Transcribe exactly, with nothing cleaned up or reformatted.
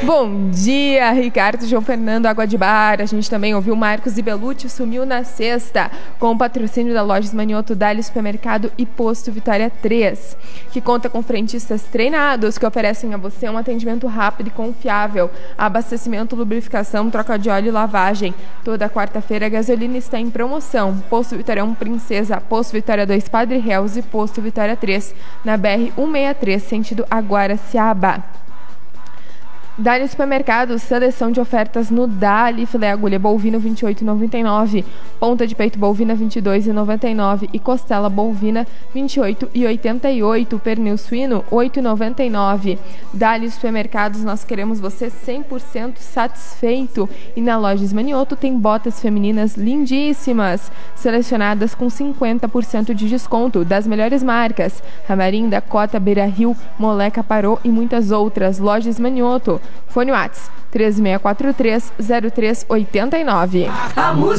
Bom dia, Ricardo, João Fernando, Água de Bar. A gente também ouviu Marcos e Belucci, Sumiu na Sexta, com o patrocínio da Lojas Manioto, Dali Supermercado e Posto Vitória três, que conta com frentistas treinados que oferecem a você um atendimento rápido e confiável, abastecimento, lubrificação, troca de óleo e lavagem. Toda quarta-feira a gasolina está em promoção. Posto Vitória um Princesa, Posto Vitória dois Padre Reus e Posto Vitória três, na B R cento e sessenta e três, sentido Aguaraciaba. Dali Supermercados, seleção de ofertas no Dali, filé agulha bovino vinte e oito reais e noventa e nove centavos, ponta de peito bovina vinte e dois reais e noventa e nove centavos e costela bovina vinte e oito reais e oitenta e oito centavos, pernil suíno oito reais e noventa e nove centavos. Dali Supermercados, nós queremos você cem por cento satisfeito. E na Lojas Manioto tem botas femininas lindíssimas, selecionadas com cinquenta por cento de desconto, das melhores marcas: Ramarim, Dakota, Beira Rio, Moleca, Parô e muitas outras. Lojas Manioto. Fone WhatsApp três seis quatro três, zero três oito nove.